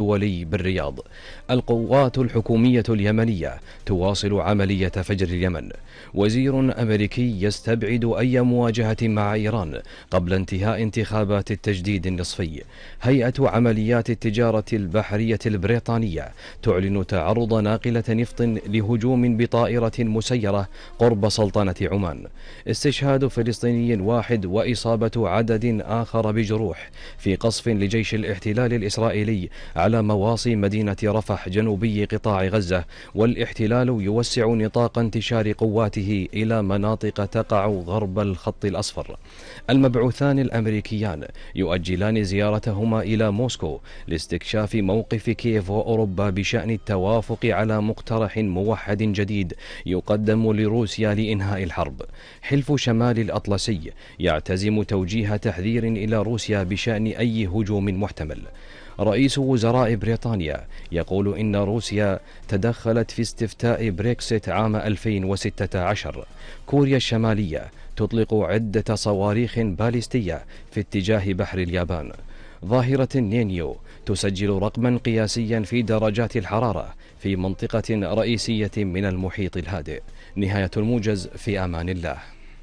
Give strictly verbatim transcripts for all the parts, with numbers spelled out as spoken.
الدولي بالرياض. القوات الحكومية اليمنية تواصل عملية فجر اليمن. وزير أمريكي يستبعد أي مواجهة مع إيران قبل انتهاء انتخابات التجديد النصفي. هيئة عمليات التجارة البحرية البريطانية تعلن تعرض ناقلة نفط لهجوم بطائرة مسيرة قرب سلطنة عمان. استشهاد فلسطيني واحد وإصابة عدد آخر بجروح في قصف لجيش الاحتلال الإسرائيلي على مواصي مدينة رفح جنوبي قطاع غزة، والاحتلال يوسع نطاق انتشار قواته إلى مناطق تقع غرب الخط الأصفر. المبعوثان الأمريكيان يؤجلان زيارتهما إلى موسكو لاستكشاف موقف كييف وأوروبا بشأن التوافق على مقترح موحد جديد يقدم لروسيا لإنهاء الحرب. حلف شمال الأطلسي يعتزم توجيه تحذير إلى روسيا بشأن أي هجوم محتمل. رئيس وزراء بريطانيا يقول إن روسيا تدخلت في استفتاء بريكسيت عام ألفين وستة عشر. كوريا الشمالية تطلق عدة صواريخ باليستية في اتجاه بحر اليابان. ظاهرة النينيو تسجل رقما قياسيا في درجات الحرارة في منطقة رئيسية من المحيط الهادئ. نهاية الموجز، في أمان الله.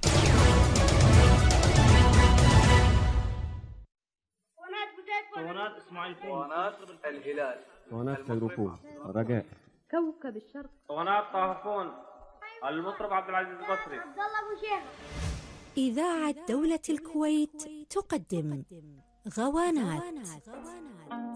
اسطوانات اسماعيل اسطوانات الهلال، اسطوانات كيروفون، رجاء، كوكب الشرق، اسطوانات طاهفون، المطرب عبد العزيز البصري. عبد الله ابو شيخ. إذاعة دولة الكويت تقدم غوانات.